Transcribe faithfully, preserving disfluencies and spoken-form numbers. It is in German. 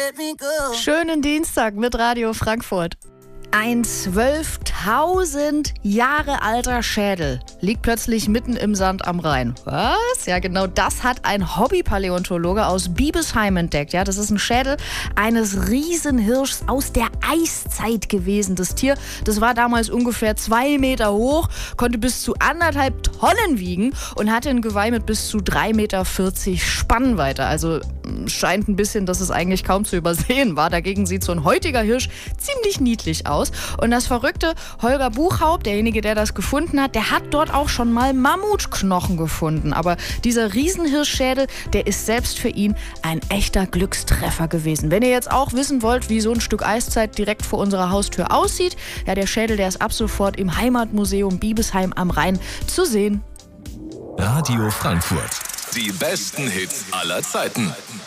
let me go. Schönen Dienstag mit Radio Frankfurt. Ein zwölftausend Jahre alter Schädel liegt plötzlich mitten im Sand am Rhein. Was? Ja, genau das hat ein Hobbypaläontologe aus Biebesheim entdeckt. Ja, das ist ein Schädel eines Riesenhirschs aus der Eiszeit gewesen. Das Tier, das war damals ungefähr zwei Meter hoch, konnte bis zu anderthalb Tonnen wiegen und hatte ein Geweih mit bis zu drei Meter vierzig Spannweite. Also scheint ein bisschen, dass es eigentlich kaum zu übersehen war. Dagegen sieht so ein heutiger Hirsch ziemlich niedlich aus. Und das Verrückte, Holger Buchhaupt, derjenige, der das gefunden hat, der hat dort auch schon mal Mammutknochen gefunden. Aber dieser Riesenhirschschädel, der ist selbst für ihn ein echter Glückstreffer gewesen. Wenn ihr jetzt auch wissen wollt, wie so ein Stück Eiszeit direkt vor unserer Haustür aussieht, ja, der Schädel, der ist ab sofort im Heimatmuseum Biebesheim am Rhein zu sehen. Radio Frankfurt. Die besten Hits aller Zeiten.